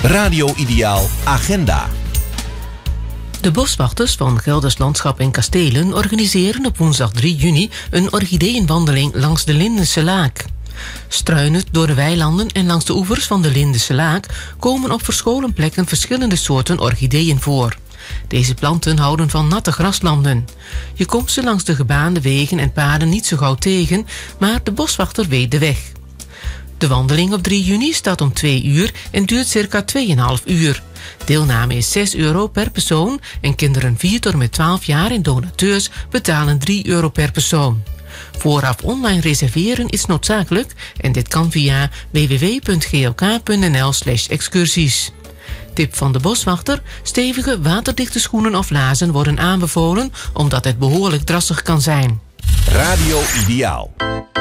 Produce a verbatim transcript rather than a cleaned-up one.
Radio Ideaal Agenda. De boswachters van Gelders Landschap en Kastelen organiseren op woensdag drie juni een orchideeënwandeling langs de Lindense Laak. Struinend door de weilanden en langs de oevers van de Lindense Laak komen op verscholen plekken verschillende soorten orchideeën voor. Deze planten houden van natte graslanden. Je komt ze langs de gebaande wegen en paden niet zo gauw tegen, maar de boswachter weet de weg. De wandeling op drie juni start om twee uur en duurt circa twee komma vijf uur. Deelname is zes euro per persoon en kinderen vier tot en met twaalf jaar en donateurs betalen drie euro per persoon. Vooraf online reserveren is noodzakelijk en dit kan via w w w punt g l k punt n l slash excursies. Tip van de boswachter: stevige waterdichte schoenen of laarzen worden aanbevolen omdat het behoorlijk drassig kan zijn. Radio Ideaal.